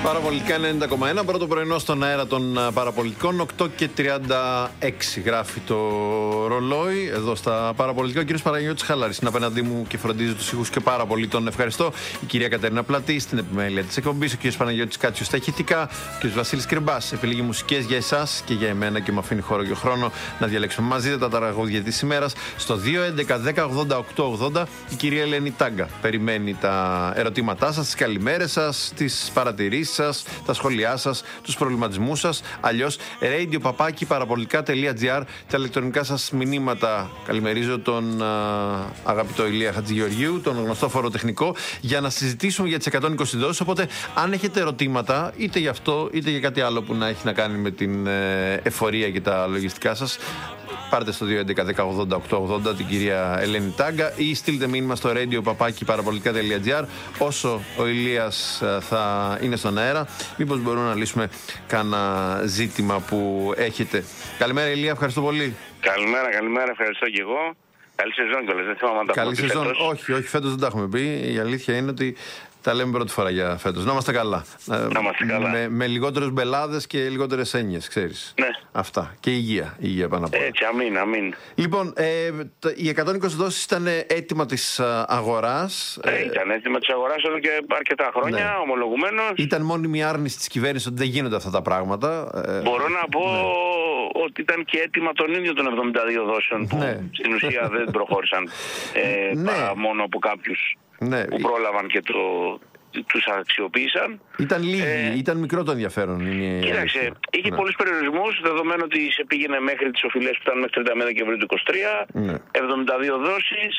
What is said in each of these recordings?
Παραπολιτικά 90,1. Πρώτο πρωινό στον αέρα των παραπολιτικών. 8:36 γράφει το ρολόι εδώ στα παραπολιτικά. Ο κύριος Παναγιώτης Χαλάρης είναι απέναντί μου και φροντίζει τους ήχους και πάρα πολύ τον ευχαριστώ. Η κυρία Κατερίνα Πλατή στην επιμέλεια της εκπομπής. Ο κύριος Παναγιώτης Κάτσιος στα ηχητικά. Ο κύριος Βασίλης Κρυμπάς επιλέγει μουσικές για εσάς και για εμένα και μου αφήνει χώρο και χρόνο να διαλέξουμε μαζί τα τραγούδια της ημέρας. Στο 2.11.10.80.880 η κυρία Ελένη Τάγκα περιμένει τα ερωτήματά σας, τις καλημέρες σας, τις παρατηρήσεις σας, τα σχόλιά σας, τους προβληματισμούς σας. Αλλιώς radio@parapolitica.gr, τα ηλεκτρονικά σας μηνύματα. Καλημερίζω τον αγαπητό Ηλία Χατζηγεωργίου, τον γνωστό φοροτεχνικό, για να συζητήσουμε για τις 120 δόσεις. Οπότε, αν έχετε ερωτήματα, είτε για αυτό είτε για κάτι άλλο που να έχει να κάνει με την εφορία και τα λογιστικά σας, πάρτε στο 2.11.10.80.880 την κυρία Ελένη Τάγκα ή στείλτε μήνυμα στο radio@parapolitica.gr. Όσο ο Ηλίας θα είναι στον αέρα, μήπως μπορούμε να λύσουμε κάνα ζήτημα που έχετε. Καλημέρα Ηλία, ευχαριστώ πολύ. Καλημέρα, ευχαριστώ και εγώ. Καλή σεζόν κιόλας, δεν θυμάμαι αν τα Καλή σεζόν, όχι, φέτος δεν τα έχουμε πει. Η αλήθεια είναι ότι τα λέμε πρώτη φορά για φέτος. Να είμαστε καλά. Με λιγότερους μπελάδες και λιγότερες έννοιες, ξέρεις. Ναι. Αυτά. Και υγεία πάνω απ' όλα. Έτσι, αμήν. Λοιπόν, οι 120 δόσεις ήταν έτοιμα της αγοράς. Ήταν έτοιμα της αγοράς εδώ και αρκετά χρόνια, ναι. Ομολογουμένως. Ήταν μόνιμη άρνηση της κυβέρνησης ότι δεν γίνονται αυτά τα πράγματα. Μπορώ να πω ότι ήταν και έτοιμα των ίδιων των 72 δόσεων που στην ουσία δεν προχώρησαν παρά μόνο από κάποιους που πρόλαβαν και τους αξιοποίησαν. Ήταν λίγοι, ήταν μικρό το ενδιαφέρον. Κοίταξε, είχε πολλούς περιορισμούς, δεδομένου ότι σε πήγαινε μέχρι τις οφειλές που ήταν μέχρι 31 Δεκεμβρίου του 2023, 72 δόσεις.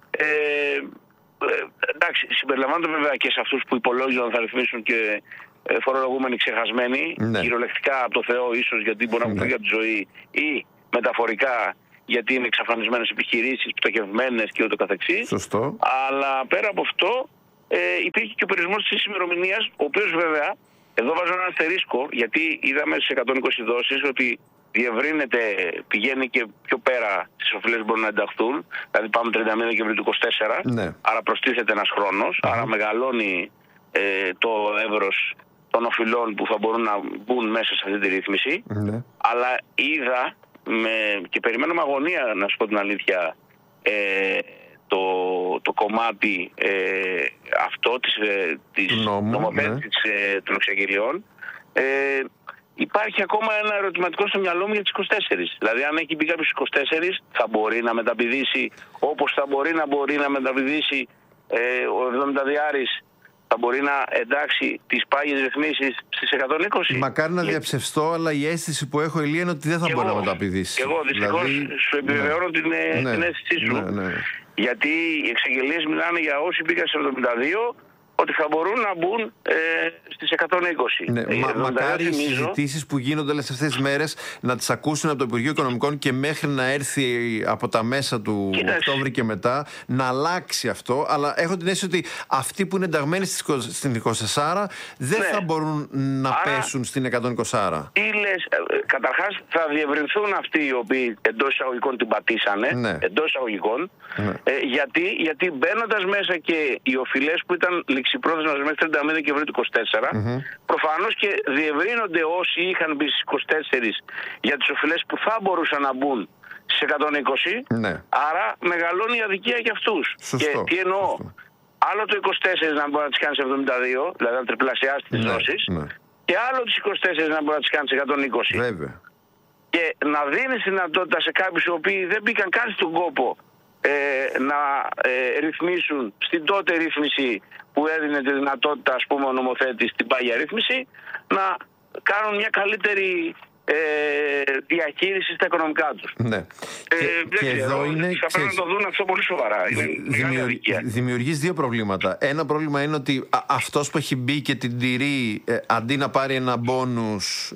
Εντάξει, συμπεριλαμβάνονται βέβαια και σε αυτούς που υπολόγιζαν θα ρυθμίσουν και φορολογούμενοι ξεχασμένοι, κυριολεκτικά από το Θεό ίσως, γιατί μπορεί να έχουν για τη ζωή, ή μεταφορικά γιατί είναι εξαφανισμένες επιχειρήσεις, πτωχευμένες και ούτω καθεξής. Σωστό. Αλλά πέρα από αυτό υπήρχε και ο περιορισμός της ημερομηνίας, ο οποίος βέβαια, εδώ βάζω ένα αστερίσκο, γιατί είδαμε στις 120 δόσεις ότι διευρύνεται, πηγαίνει και πιο πέρα στις οφειλές που μπορούν να ενταχθούν. Δηλαδή πάμε 31 Δεκεμβρίου του 2024, άρα προστίθεται ένας χρόνος, άρα μεγαλώνει το εύρος των οφειλών που θα μπορούν να μπουν μέσα σε αυτή τη ρύθμιση. Αλλά είδα και περιμένω με αγωνία, να σου πω την αλήθεια, το κομμάτι αυτό της νομοθέτησης των εξαγγελιών. Υπάρχει ακόμα ένα ερωτηματικό στο μυαλό μου για τις 24. Δηλαδή, αν έχει μπει κάποιος 24, θα μπορεί να μεταπηδήσει όπως θα μπορεί να μεταπηδήσει ο 70διάρης, θα μπορεί να εντάξει τις πάγιες ρυθμίσεις στις 120. Μακάρι να διαψευστώ, αλλά η αίσθηση που έχω, Ηλία, είναι ότι δεν θα μπορεί να μεταπηδήσει. Και εγώ δυστυχώς σου επιβεβαιώνω την αίσθησή σου. Γιατί οι εξαγγελίες μιλάνε για όσοι μπήκαν σε 72, ότι θα μπορούν να μπουν στις 120. Μακάρι οι συζητήσεις που γίνονται όλες αυτές τις μέρες να τις ακούσουν από το Υπουργείο Οικονομικών και μέχρι να έρθει από τα μέσα του Οκτώβρη και μετά να αλλάξει αυτό. Αλλά έχω την αίσθηση ότι αυτοί που είναι ενταγμένοι στην 24 δεν θα μπορούν να πέσουν στην 120. Τι λες, καταρχάς θα διευρυνθούν αυτοί οι οποίοι εντός εισαγωγικών την πατήσανε. Εντός εισαγωγικών. Γιατί μπαίνοντας μέσα και οι οφειλές που ήταν ληξιπρόθεσμας μέχρι 31 Δεκεμβρίου του 2024, προφανώς και διευρύνονται όσοι είχαν μπει στις 24 για τις οφειλές που θα μπορούσαν να μπουν στις 120, άρα μεγαλώνει η αδικία για αυτούς. Και τι εννοώ, άλλο το 24 να μπορεί να τις κάνει σε 72, δηλαδή να τριπλασιάσει τις δόσεις, και άλλο τις 24 να μπορεί να τις κάνει σε 120. Βέβαια. Και να δίνεις δυνατότητα σε κάποιους οι οποίοι δεν μπήκαν καν στον κόπο να ρυθμίσουν στην τότε ρύθμιση που έδινε τη δυνατότητα, ας πούμε, ο νομοθέτης στην πάγια ρύθμιση, να κάνουν μια καλύτερη διαχείριση στα οικονομικά τους. Και εδώ είναι, θα πρέπει να το δουν αυτό πολύ σοβαρά. Δημιουργείς δύο προβλήματα. Ένα πρόβλημα είναι ότι αυτός που έχει μπει και την τηρεί, αντί να πάρει ένα μπόνους,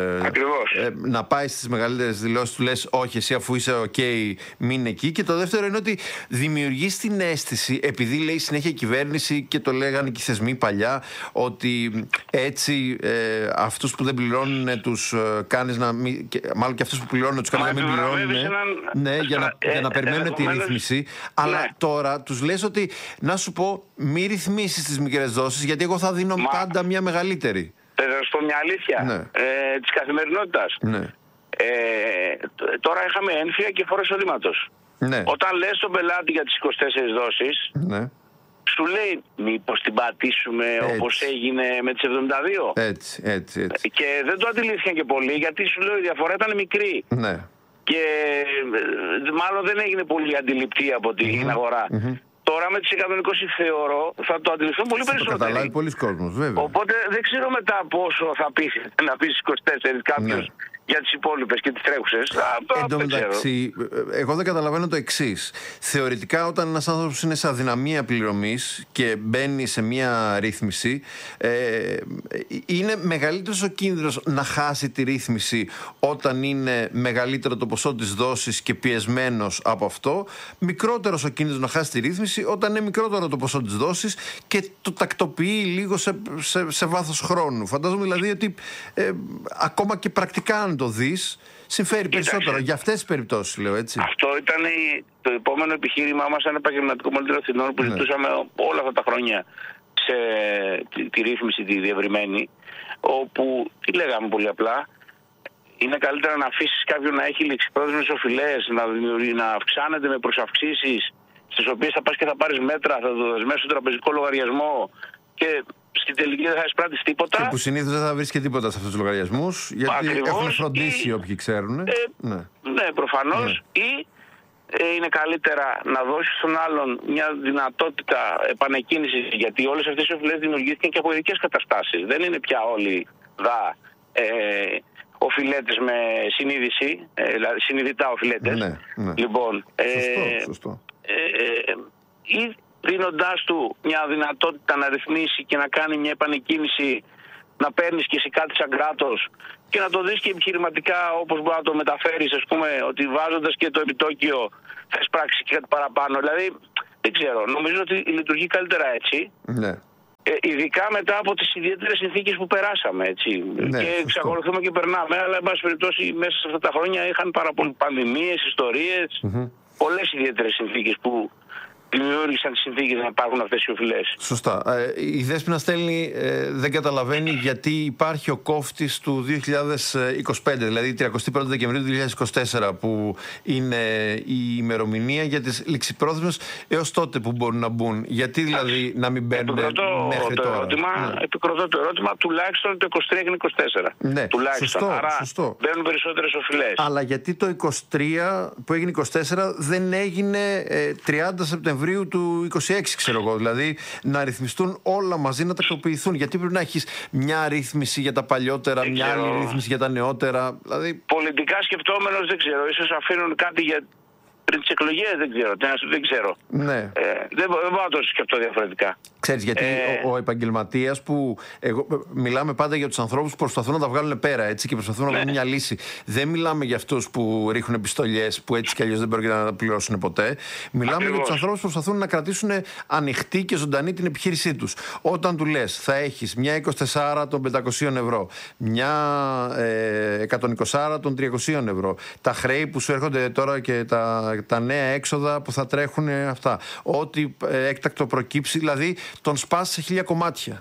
να πάει στις μεγαλύτερες δηλώσεις, του λες όχι, εσύ αφού είσαι ok, μείνε εκεί. Και το δεύτερο είναι ότι δημιουργείς την αίσθηση, επειδή λέει συνέχεια η κυβέρνηση και το λέγανε και οι θεσμοί παλιά, ότι έτσι αυτούς που δεν πληρώνουν τους κάνεις να μην, μάλλον και αυτούς που πληρώνουν τους κάνεις να μην πληρώνουν, για να περιμένουν τη ρύθμιση. Αλλά τώρα τους λες ότι, να σου πω, μη ρυθμίσεις τις μικρές δόσεις, γιατί εγώ θα δίνω πάντα μια μεγαλύτερη. Θα σας πω μια αλήθεια της καθημερινότητας. Ναι. Τώρα είχαμε ένφια και φόρο εισοδήματος. Ναι. Όταν λες στον πελάτη για τις 24 δόσεις, ναι. σου λέει μήπως την πατήσουμε όπως έγινε με τις 72. Έτσι. Και δεν το αντιλήφθηκαν και πολύ, γιατί σου λέω η διαφορά ήταν μικρή. Ναι. Και μάλλον δεν έγινε πολύ αντιληπτή από την αγορά. Τώρα με τις 120 θεωρώ θα το αντιληφθούν πολύ περισσότερο. Το καταλάβει πολλοί κόσμος, βέβαια. Οπότε δεν ξέρω μετά πόσο θα πεις να πεις 24 κάποιος για τις υπόλοιπες και τις τρέχουσες. Εν τω μεταξύ, εγώ δεν καταλαβαίνω το εξής. Θεωρητικά, όταν ένας άνθρωπος είναι σε αδυναμία πληρωμής και μπαίνει σε μια ρύθμιση, είναι μεγαλύτερος ο κίνδυνος να χάσει τη ρύθμιση όταν είναι μεγαλύτερο το ποσό της δόσης και πιεσμένος από αυτό. Μικρότερος ο κίνδυνος να χάσει τη ρύθμιση όταν είναι μικρότερο το ποσό της δόσης και το τακτοποιεί λίγο σε βάθος χρόνου. Φαντάζομαι δηλαδή ότι ακόμα και πρακτικά αν το δεις, συμφέρει περισσότερο για αυτές τις περιπτώσεις, λέω έτσι. Αυτό ήταν το επόμενο επιχείρημά μας σαν επαγγελματικό μοντέλο Αθηνών που ζητούσαμε όλα αυτά τα χρόνια σε τη ρύθμιση τη διευρυμένη, όπου τι λέγαμε πολύ απλά, είναι καλύτερα να αφήσεις κάποιον να έχει ληξιπρόθεσμες οφειλές, να αυξάνεται με προσαυξήσεις στις οποίες θα πας και θα πάρεις μέτρα, θα το δεσμεύσεις στον τραπεζικό λογαριασμό και στην τελική δεν θα εισπράττεις τίποτα. Και που συνήθως δεν θα βρεις και τίποτα σε αυτούς τους λογαριασμούς, γιατί ακριβώς, έχουν φροντίσει όποιοι ξέρουν. Ναι, προφανώς. Ή είναι καλύτερα να δώσεις στον άλλον μια δυνατότητα επανεκκίνησης, γιατί όλες αυτές οι οφειλές δημιουργήθηκαν και από ειδικές καταστάσεις. Δεν είναι πια όλοι οφειλέτες με συνείδηση, δηλαδή συνειδητά οφειλέτες. Ναι. Λοιπόν, σωστό. Ή δίνοντάς του μια δυνατότητα να ρυθμίσει και να κάνει μια επανεκκίνηση, να παίρνεις και εσύ κάτι σαν κράτος και να το δεις και επιχειρηματικά όπως μπορεί να το μεταφέρεις, ας πούμε, ότι βάζοντας και το επιτόκιο θα εισπράξει και κάτι παραπάνω. Δηλαδή, δεν ξέρω, νομίζω ότι λειτουργεί καλύτερα έτσι. Ναι. Ειδικά μετά από τις ιδιαίτερες συνθήκες που περάσαμε, έτσι. Ναι, και εξακολουθούμε και περνάμε, αλλά εν πάση περιπτώσει μέσα σε αυτά τα χρόνια είχαν πάρα πολλές πανδημίες, ιστορίες, πολλές ιδιαίτερες συνθήκες που δημιούργησαν τις συνθήκες να υπάρχουν αυτές οι οφειλές. Σωστά. Η Δέσποινα στέλνει, δεν καταλαβαίνει γιατί υπάρχει ο κόφτης του 2025, δηλαδή 31 Δεκεμβρίου 2024, που είναι η ημερομηνία για τις ληξιπρόθεσμες έως τότε που μπορούν να μπουν. Γιατί δηλαδή να μην μπαίνουν μέχρι τώρα. Επικροτώ το ερώτημα, τουλάχιστον το 23 και 24. Ναι, τουλάχιστον. Άρα μπαίνουν περισσότερες οφειλές. Αλλά γιατί το 23 που έγινε 24 δεν έγινε 30 Σεπτεμβρίου του 26, ξέρω εγώ. Δηλαδή να ρυθμιστούν όλα μαζί, να τακτοποιηθούν. Γιατί πρέπει να έχεις μια ρύθμιση για τα παλιότερα, μια άλλη ρύθμιση για τα νεότερα. Δηλαδή... Πολιτικά σκεπτόμενος δεν ξέρω. Ίσως αφήνουν κάτι για πριν τις εκλογές, δεν ξέρω. Ναι. Δεν μπορώ να το σκεφτώ διαφορετικά. Ξέρεις, γιατί ο επαγγελματίας που. Μιλάμε πάντα για τους ανθρώπους που προσπαθούν να τα βγάλουν πέρα, έτσι, και προσπαθούν να βρουν μια λύση. Δεν μιλάμε για αυτούς που ρίχνουν επιστολές που έτσι κι αλλιώς δεν πρόκειται να τα πληρώσουν ποτέ. Μιλάμε για τους ανθρώπους που προσπαθούν να κρατήσουν ανοιχτή και ζωντανή την επιχείρησή τους. Όταν του λες, θα έχεις μια 24 των 500 ευρώ, μια 120 των 300 ευρώ, τα χρέη που σου έρχονται τώρα και τα νέα έξοδα που θα τρέχουν αυτά, ό,τι έκτακτο προκύψει, δηλαδή τον σπάς σε 1000 κομμάτια.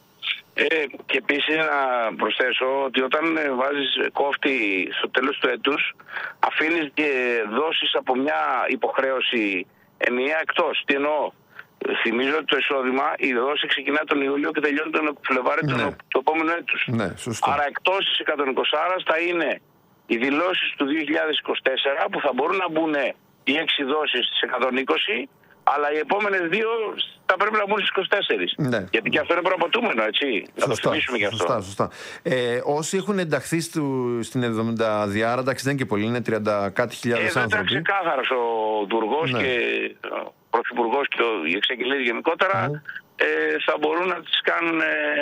Και επίσης να προσθέσω ότι όταν βάζεις κόφτη στο τέλος του έτους, αφήνεις και δόσεις από μια υποχρέωση ενιαία εκτός. Τι εννοώ? Θυμίζω ότι το εισόδημα, η δόση ξεκινά τον Ιούλιο και τελειώνει τον Φλεβάρι του επόμενου έτους. Ναι, σωστό. Άρα εκτός της 120 θα είναι οι δηλώσεις του 2024 που θα μπορούν να μπουν οι 6 δόσεις στις 120, αλλά οι επόμενες 2 θα πρέπει να μπουν στις 24. Ναι. Γιατί και αυτό είναι προαπαιτούμενο, έτσι. Να το θυμίσουμε γι' αυτό. Σωστά. Όσοι έχουν ενταχθεί στην 70 εντάξει, δεν είναι και πολύ, είναι 30 κάτι χιλιάδες άνθρωποι. Είναι ξεκάθαρος ο Υπουργός και ο Πρωθυπουργός και οι εξαγγελίες γενικότερα θα μπορούν να τις κάνουν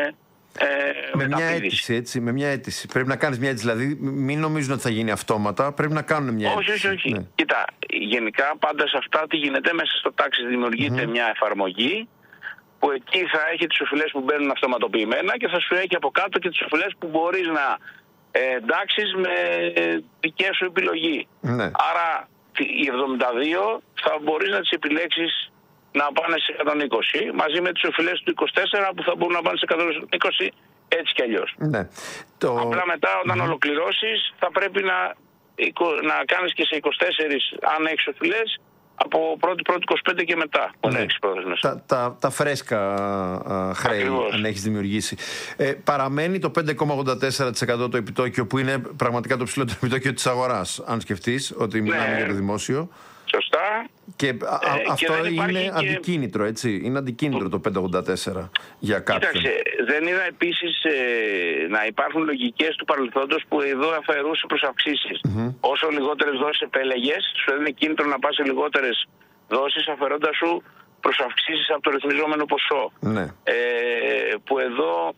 με μια αίτηση, έτσι, με μια αίτηση. Πρέπει να κάνεις μια αίτηση, δηλαδή μην νομίζουν ότι θα γίνει αυτόματα, πρέπει να κάνουν μια αίτηση. Όχι. Ναι. Κοίτα, γενικά πάντα σε αυτά τι γίνεται, μέσα στο τάξη δημιουργείται μια εφαρμογή που εκεί θα έχει τις οφειλές που μπαίνουν αυτοματοποιημένα και θα σου έχει από κάτω και τις οφειλές που μπορείς να εντάξεις με δική σου επιλογή. Ναι. Άρα οι 72 θα μπορείς να τις επιλέξεις να πάνε σε 120 μαζί με τις οφειλές του 24 που θα μπορούν να πάνε σε 120 έτσι κι αλλιώς. Ναι. Απλά μετά όταν ολοκληρώσεις θα πρέπει να κάνεις και σε 24, αν έχεις οφειλές, από 1η-1η-25 και μετά. Ναι. Τα φρέσκα χρέη, ακριβώς, αν έχεις δημιουργήσει. Παραμένει το 5,84% το επιτόκιο, που είναι πραγματικά το ψηλότερο επιτόκιο της αγοράς, αν σκεφτείς ότι μιλάμε για το δημόσιο. Σωστά. Και αυτό είναι αντικίνητρο, έτσι. Είναι αντικίνητρο το 5,84 για κάποιον. Κοίταξε, δεν είδα επίσης να υπάρχουν λογικές του παρελθόντος που εδώ αφαιρούσε προς αυξήσεις. Όσο λιγότερες δόσεις επέλεγες, σου έδινε κίνητρο να πας σε λιγότερες δόσεις, αφαιρώντας σου προς αυξήσεις από το ρυθμιζόμενο ποσό. Ναι. Που εδώ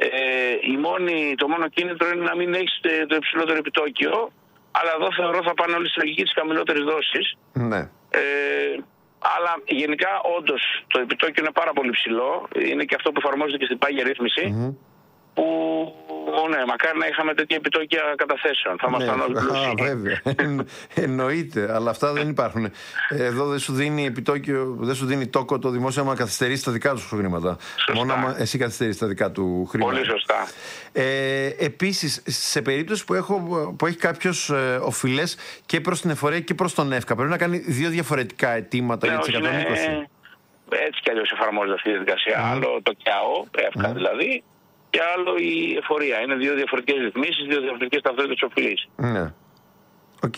το μόνο κίνητρο είναι να μην έχεις το υψηλότερο επιτόκιο. Αλλά εδώ θεωρώ θα πάνε όλοι στη λογική της χαμηλότερης δόσης. Ναι. Αλλά γενικά όντως το επιτόκιο είναι πάρα πολύ ψηλό. Είναι και αυτό που εφαρμόζεται και στην πάγια ρύθμιση. Που ναι, μακάρι να είχαμε τέτοια επιτόκια καταθέσεων. Θα ήμασταν όλοι πλούσιοι. Βέβαια. Εννοείται, αλλά αυτά δεν υπάρχουν. Εδώ δεν σου δίνει επιτόκιο, δεν σου δίνει τόκο το δημόσιο άμα καθυστερήσει τα δικά του χρήματα. Σωστά. Μόνο άμα εσύ καθυστερήσει τα δικά του χρήματα. Πολύ σωστά. Επίσης, σε περίπτωση που έχει κάποιος οφειλές και προς την εφορία και προς τον ΕΦΚΑ, πρέπει να κάνει δύο διαφορετικά αιτήματα για τις 120. Έτσι κι αλλιώς εφαρμόζεται αυτή η διαδικασία. Άλλο το ΚΑΟ, ΕΦΚΑ δηλαδή, και άλλο η εφορία. Είναι δύο διαφορετικές ρυθμίσεις, δύο διαφορετικές ταυτότητες της οφειλής. Ναι. Οκ.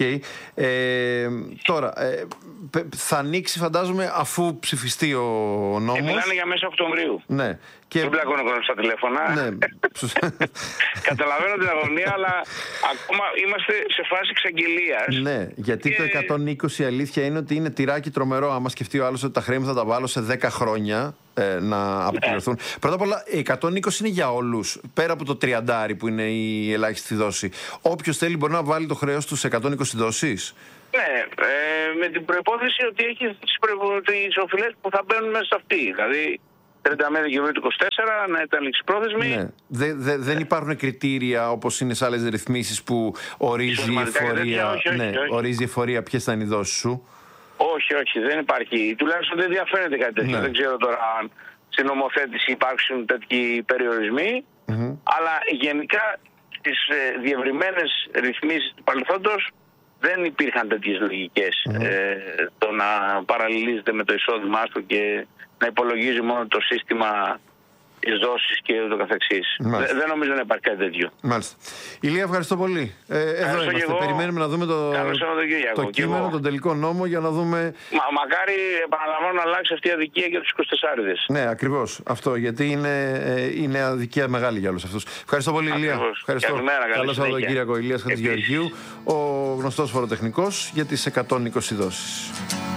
Τώρα, θα ανοίξει, φαντάζομαι, αφού ψηφιστεί ο νόμος. Μιλάνε για μέσα Οκτωβρίου. Ναι. Δεν πλακώνω χρόνο στα τηλέφωνα. Ναι. Καταλαβαίνω την αγωνία, αλλά ακόμα είμαστε σε φάση εξαγγελίας. Ναι, γιατί το 120 αλήθεια είναι ότι είναι τυράκι τρομερό. Άμα σκεφτεί ο άλλος ότι τα χρήματα θα τα βάλω σε 10 χρόνια να αποπληρωθούν. Πρώτα απ' όλα, 120 είναι για όλους. Πέρα από το 30 που είναι η ελάχιστη δόση. Όποιος θέλει μπορεί να βάλει το χρέος του σε 120 δόσεις. Ναι, με την προϋπόθεση ότι έχει τις οφειλές που θα μπαίνουν μέσα σε αυτή. Δηλαδή, 31 Δεκεμβρίου του 2024 να ήταν ληξιπρόθεσμη. Ναι. Δεν υπάρχουν κριτήρια όπως είναι σε άλλες ρυθμίσεις που ορίζει η εφορία. Όχι. Ορίζει η εφορία ποιες θα είναι οι δόσεις σου. Όχι, δεν υπάρχει. Τουλάχιστον δεν διαφαίνεται κάτι τέτοιο. Ναι. Δεν ξέρω τώρα αν στην νομοθέτηση υπάρξουν τέτοιοι περιορισμοί. Αλλά γενικά στις διευρυμένες ρυθμίσεις του παρελθόντος δεν υπήρχαν τέτοιες λογικές. Το να παραλληλίζεται με το εισόδημά του και να υπολογίζει μόνο το σύστημα, τις δόσεις και ούτω καθεξής. Δεν νομίζω να υπάρχει κάτι τέτοιο. Μάλιστα. Ηλία, ευχαριστώ πολύ. Εδώ είμαστε. Περιμένουμε να δούμε το κείμενο, τον τελικό νόμο για να δούμε. Μακάρι, επαναλαμβάνω, να αλλάξει αυτή η αδικία για τους 24'δες. Ναι, ακριβώς. Αυτό, γιατί είναι αδικία μεγάλη για όλους αυτούς. Ευχαριστώ πολύ, Ηλία. Καλό Σαββατοκύριακο. Ηλίας Χατζηγεωργίου, ο γνωστός φοροτεχνικός για τις 120 δόσεις.